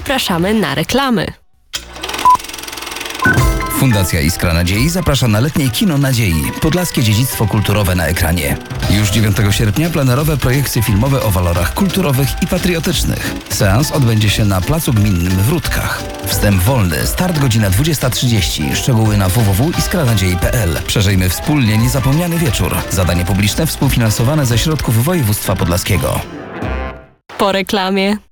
zapraszamy na reklamy. Fundacja Iskra Nadziei zaprasza na letnie Kino Nadziei. Podlaskie dziedzictwo kulturowe na ekranie. Już 9 sierpnia plenerowe projekcje filmowe o walorach kulturowych i patriotycznych. Seans odbędzie się na Placu Gminnym w Rutkach. Wstęp wolny, start godzina 20:30. Szczegóły na www.iskranadziei.pl. Przeżyjmy wspólnie niezapomniany wieczór. Zadanie publiczne współfinansowane ze środków województwa podlaskiego. Po reklamie.